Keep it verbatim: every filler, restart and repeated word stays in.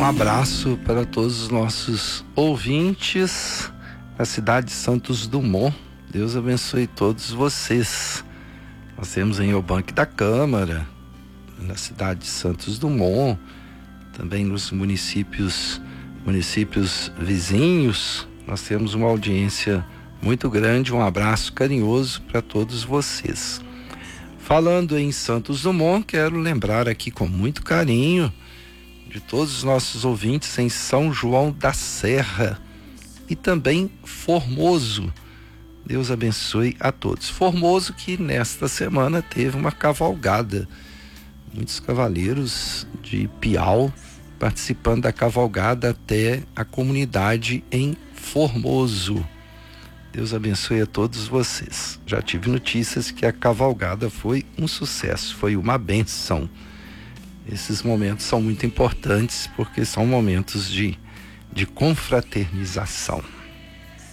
Um abraço para todos os nossos ouvintes da cidade de Santos Dumont. Deus abençoe todos vocês. Nós temos em Eubank da Câmara, na cidade de Santos Dumont, também nos municípios, municípios vizinhos, nós temos uma audiência muito grande. Um abraço carinhoso para todos vocês. Falando em Santos Dumont, quero lembrar aqui com muito carinho de todos os nossos ouvintes em São João da Serra e também Formoso. Deus abençoe a todos. Formoso, que nesta semana teve uma cavalgada, muitos cavaleiros de Piau participando da cavalgada até a comunidade em Formoso. Deus abençoe a todos vocês. Já tive notícias que a cavalgada foi um sucesso, foi uma bênção. Esses momentos são muito importantes porque são momentos de, de confraternização.